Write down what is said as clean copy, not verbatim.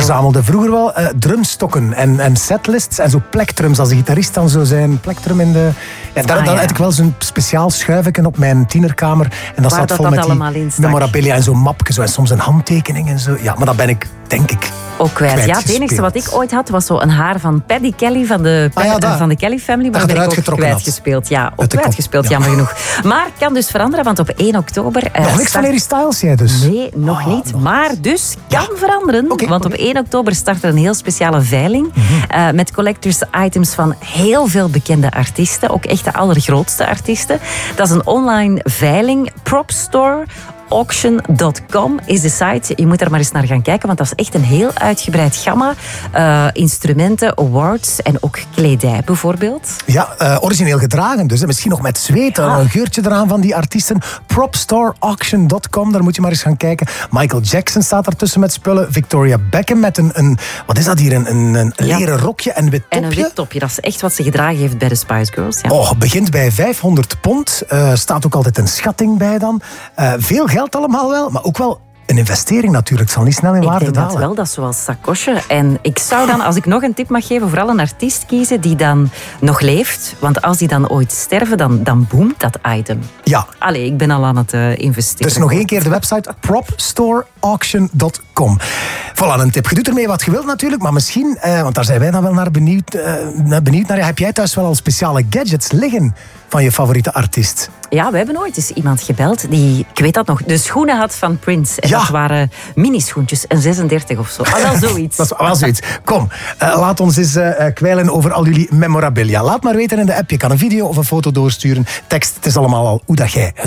verzamelde vroeger wel drumstokken en setlists en zo plektrums. Als de gitarist dan zo zijn plektrum in de... Ja, daar had ik wel zo'n speciaal schuifje op mijn tienerkamer. En dat zat vol met die memorabilia en zo'n mapje. Zo, en soms een handtekening en zo. Ja, maar dat ben ik, denk ik, ook kwijt. Ja, het enige wat ik ooit had was zo een haar van Paddy Kelly van de Kelly Family. Maar dat ben ik ook kwijtgespeeld. Ja, ook kwijtgespeeld, jammer genoeg. Maar kan dus veranderen, want op 1 oktober... nog niks van Harry Styles, jij dus? Nee, nog niet. Maar dus kan veranderen. Want op 1 oktober start er een heel speciale veiling. Met collectors items van heel veel bekende artiesten. Ook echt de allergrootste artiesten. Dat is een online veiling. Propstore Auction.com is de site. Je moet er maar eens naar gaan kijken, want dat is echt een heel uitgebreid gamma. Instrumenten, awards en ook kledij bijvoorbeeld. Ja, origineel gedragen dus. Misschien nog met zweet. Een geurtje eraan van die artiesten. Propstoreauction.com, daar moet je maar eens gaan kijken. Michael Jackson staat ertussen met spullen. Victoria Beckham met een wat is dat hier? Een leren rokje en wit topje. En een wit topje, dat is echt wat ze gedragen heeft bij de Spice Girls. Ja. Oh, begint bij £500. Staat ook altijd een schatting bij dan. Veel geld allemaal wel, maar ook wel een investering natuurlijk. Het zal niet snel in waarde dalen. Ik denk dat wel, dat is zoals Sakosje. En ik zou dan, als ik nog een tip mag geven, vooral een artiest kiezen die dan nog leeft. Want als die dan ooit sterven, dan boomt dat item. Ja. Allee, ik ben al aan het investeren. Dus nog één keer de website propstoreauction.com. Voilà, een tip. Je doet ermee wat je wilt natuurlijk, maar misschien, want daar zijn wij dan wel naar benieuwd naar. Heb jij thuis wel al speciale gadgets liggen van je favoriete artiest? Ja, we hebben ooit eens iemand gebeld die, ik weet dat nog, de schoenen had van Prince. En dat waren minischoentjes, een 36 of zo. Wel zoiets. Dat is wel zoiets. Kom, laat ons eens kwijlen over al jullie memorabilia. Laat maar weten in de app. Je kan een video of een foto doorsturen. Tekst, het is allemaal al hoe dat jij